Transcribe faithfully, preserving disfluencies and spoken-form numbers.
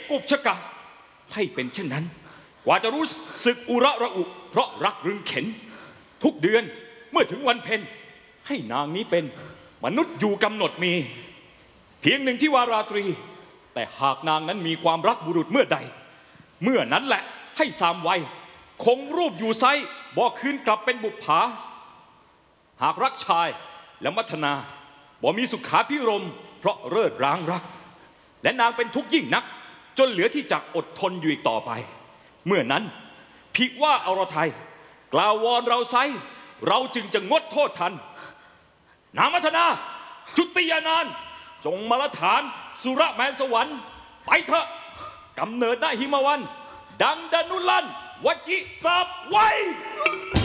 กุบชะกะให้เป็นเช่นนั้นกว่าจะรู้สึกอุระระอุเพราะรักรึงเข็นทุกเดือนเมื่อถึงวันเพ็ญให้นางนี้เป็นมนุษย์อยู่กำหนดมีเพียงหนึ่งที่วาราตรีแต่หากนางนั้นมีความรักบุรุษเมื่อใดเมื่อนั้นแหละให้สามวัยคงรูปอยู่ไซบ่คืนกลับเป็นบุปผาหากรักชายและมัทนาบ่มีสุขาพิรมเพราะเลิศร้างรักและนางเป็นทุกข์ยิ่งนักจนเหลือที่จะอดทนอยู่อีกต่อไปเมื่อนั้นภิว่าอรไทยกล่าววอนเราไซเราจึงจะงดโทษทันนางมัทนาจุติยานานจงมาละฐานสุรแมนสวรรค์ไปเถอะกำเนิดณหิมวันดังดานุลันวจิสาบไว้